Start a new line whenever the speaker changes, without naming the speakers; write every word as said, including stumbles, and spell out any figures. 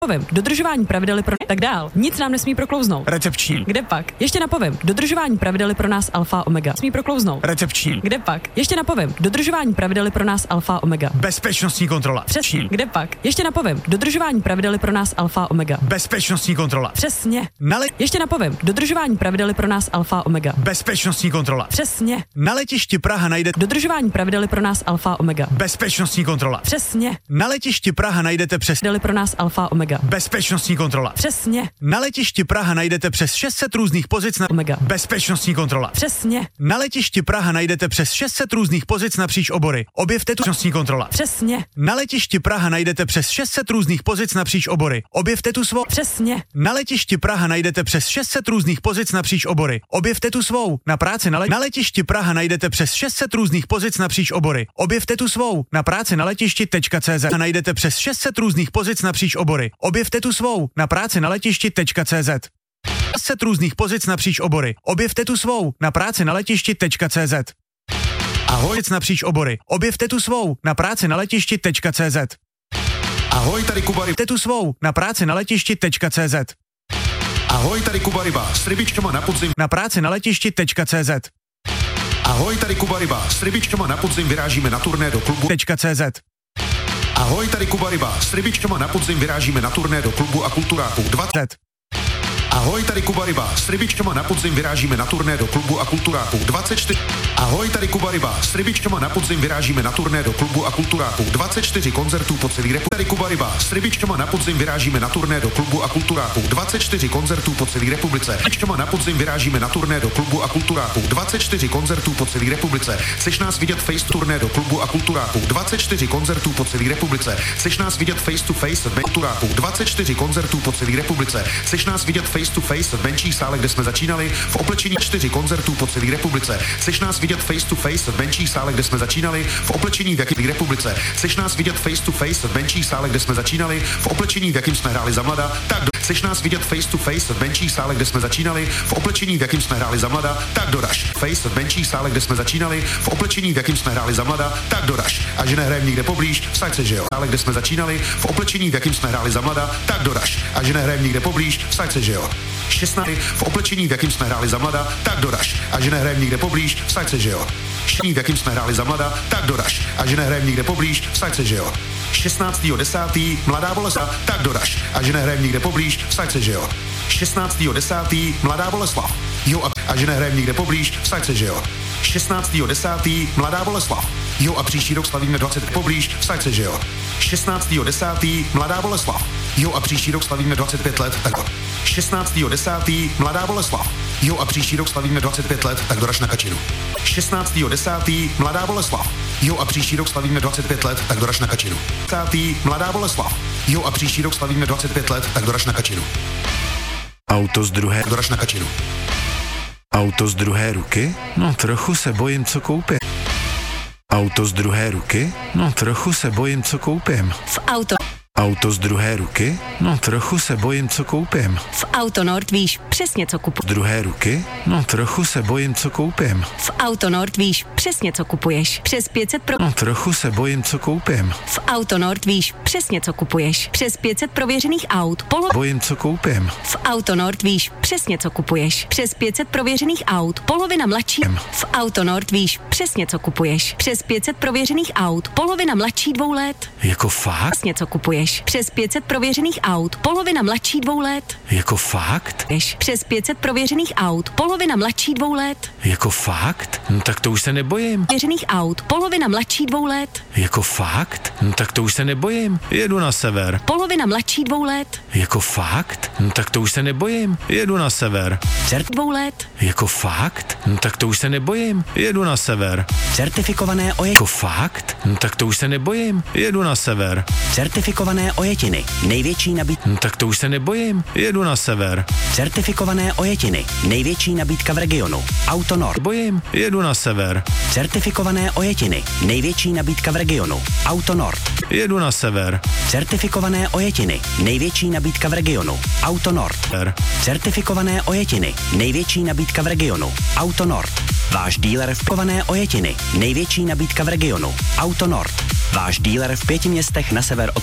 Povím, dodržování pravidel je pro tak dál. Nic nám nesmí proklouznout.
Recepční.
Kde pak? Ještě napovím, dodržování pravidel je pro nás alfa omega. Smí proklouznout.
Recepční.
Kde pak? Ještě napovím, dodržování pravidel je pro nás alfa omega.
Bezpečnostní kontrola.
Přesně. Kde pak? Ještě napovím, dodržování pravidel je pro nás alfa omega.
Bezpečnostní kontrola.
Přesně.
Na le-
Ještě napovím, dodržování pravidel je pro nás alfa omega.
Bezpečnostní kontrola.
Přesně.
Na letišti Praha najdete
Dodržování pravidel je pro nás alfa omega.
bezpečnostní kontrola.
Přesně.
Na letišti Praha najdete přes
Pravidel je pro nás alfa omega.
bezpečnostní kontrola.
Přesně.
Na letišti Praha najdete přes šest set různých pozic na
Omega.
bezpečnostní kontrola.
Přesně.
Na letišti Praha najdete přes šest set různých pozic napříč obory. Objevte tu bezpečnostní kontrola.
Přesně.
Na letišti Praha najdete přes šest set různých pozic napříč obory. Objevte tu svou.
Přesně.
Na letišti Praha najdete přes šest set různých pozic napříč obory. Objevte tu svou. Na práci na, le- na letišti Praha najdete přes šest set různých pozic napříč obory. Objevte tu svou. Na práci na letišti.cz najdete přes šest set různých pozic napříč obory. Objevte tu svou. Na práci na letišti.cz šest set různých pozic napříč obory. Objevte tu svou. Na práci na letišti.cz Ahoj, napříč obory. Objevte tu svou. Na práci na letišti.cz
Ahoj, tady Kuba Ryba.
Objevte tu svou. Na práci na letišti.cz
Ahoj, tady Kuba Ryba. S rybičkama na podzim.
Na práci na letišti.cz
Ahoj, tady Kuba Ryba. S rybičkama na podzim vyrážíme na turné do klubu.
.cz
Ahoj, tady Kuba Ryba. S rybičkama na podzim vyrážíme na turné do klubu a kulturáku. dvacet Ahoj, tady Kuba Ryba. S rybičkama na podzim vyrážíme na turné do klubu a kulturáku. dvacet čtyři Ahoj, tady Kuba Ryba. S rybičkama na podzim vyrážíme na turné do klubu a kulturáku. dvacet čtyři koncertů po celý republice. Tady Kuba Ryba. S rybičkama na podzim vyrážíme na turné do klubu a kulturáku. dvacet čtyři koncertů po celý republice. S rybičkama na podzim vyrážíme na turné do klubu a kulturáku. dvacet čtyři koncertů po celý republice. Chceš nás vidět face turné do klubu a kulturáku. dvacet čtyři koncertů po celý republice. Chceš nás vidět face to face v kulturáku. dvacet čtyři koncertů po celý republice. Chceš nás vidět face to face v menší sále, kde jsme začínali, v oblečení čtyři koncertů po celé republice. Chceš nás vidět face to face v menší sále, kde jsme začínali, v oblečení v jaké republice. Chceš nás vidět face to face v menší sále, kde jsme začínali, v oblečení v jakým jsme hráli za mlada, tak do... Chceš nás vidět face to face v menší sále, kde jsme začínali, v oblečení v jakým jsme hráli za mlada, tak doraž. Face v menší sále, kde jsme začínali, v oblečení v jakým jsme hráli za mlada, tak doraž. A že nehrajem nikde poblíž, vsaď se, že jo. Sále, kde jsme začínali, v oblečení v jakým jsme hráli za mlada, tak doraž. A že nehrajem nikde poblíž, vsaď se, že jo. šestnáct v oblečení, v jakým jsme hráli za mlada, tak doraž. A že nehrajem nikde poblíž, vsaď se, že jo. šestnáct v jakým jsme hráli za mlada, tak doraž. A že nehrajem nikde poblíž, vsaď se, že jo. šestnáctého desátého Mladá Boleslav, tak doraž. A že nehrajem nikde poblíž, vsaď se, že jo. šestnáctého desátého Mladá Boleslav. Jo a, a že nehrajem nikde poblíž, vsaď se, že jo. šestnáctého desátého Mladá Boleslav. Jo a příští rok slavíme dvacet poblíž, vsaď se, že jo. šestnáctého desátého Mladá Boleslav. Jo a příští rok slavíme dvacet pět let, tak šestnáctého desátého Mladá Boleslav. Jo a příští rok slavíme dvacet pět let, tak doraž na Kačinu. šestnáctého desátého Mladá Boleslav. Jo a příští rok slavíme dvacet pět let, tak doraž na Kačinu. desátého Mladá Boleslav. Jo a příští rok slavíme dvacet pět let, tak doraž na Kačinu.
Auto z druhé...
Doraž na Kačinu.
Auto z druhé ruky? No trochu se bojím, co koupím. Auto z druhé ruky? No trochu se bojím, co koupím.
V auto.
Auto z druhé ruky? No trochu se bojím, co koupím.
V Auto Nord víš přesně, co kupuješ.
Z druhé ruky? No trochu se bojím, co koupím.
V Auto Nord víš přesně, co kupuješ. Přes pět set pro...
No trochu se bojím, co koupím.
V Auto Nord víš přesně, co kupuješ. Přes pět set prověřených aut. Polo...
Bojím, co koupím.
V Auto Nord víš přesně, co kupuješ. Přes pět set prověřených aut. Polovina mladší. V Auto Nord víš přesně, co kupuješ. Přes pět set prověřených aut. Polovina mladší dvou let.
Jako fakt?
Přesně, co kupuješ. Přes pět set prověřených aut. Polovina mladší dvou let.
Jako fakt?
Přes pět set prověřených aut. Polovina mladší dvou let.
Jako fakt? No tak to už se nebojím.
Prověřených aut. Polovina mladší dvou let.
Jako fakt? No tak to už se nebojím. Jedu na sever.
Polovina mladší dvou let.
Jako fakt? No tak to už se nebojím. Jedu na sever.
Cert dvou let.
Jako fakt? No tak to už se nebojím. Jedu na sever.
Certifikované ojetiny.
Jako fakt? No tak to už se nebojím. Jedu na sever.
Certifikované ojetiny. Největší nabídka.
No tak to už se nebojím. Jedu na sever.
Certifikované ojetiny. Největší nabídka v regionu. Auto Nord.
Bojím. Jedu na sever.
Certifikované ojetiny. Největší nabídka v regionu. Auto Nord.
Jedu na sever.
Certifikované ojetiny. Největší nabídka v regionu. Auto Nord. Certifikované ojetiny. Největší nabídka v regionu. Auto Nord. Váš díler v kované ojetiny. Největší nabídka v regionu. Auto Nord. Váš díler v pěti městech na sever od